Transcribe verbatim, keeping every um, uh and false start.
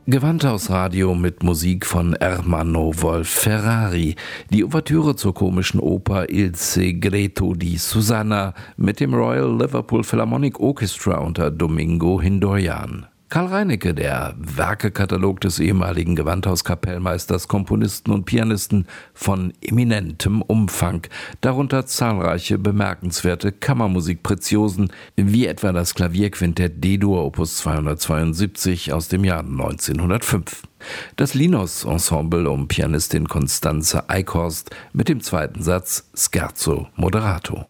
Gewandhausradio mit Musik von Ermanno Wolf-Ferrari. Die Ouvertüre zur komischen Oper Il Segreto di Susanna mit dem Royal Liverpool Philharmonic Orchestra unter Domingo Hindoyan. Karl Reinecke, der Werkekatalog des ehemaligen Gewandhauskapellmeisters, Komponisten und Pianisten von eminentem Umfang, darunter zahlreiche bemerkenswerte Kammermusikpretiosen, wie etwa das Klavierquintett D-Dur Opus zweihundertzweiundsiebzig aus dem Jahr neunzehnhundertfünf. Das Linos-Ensemble um Pianistin Constanze Eichhorst mit dem zweiten Satz Scherzo Moderato.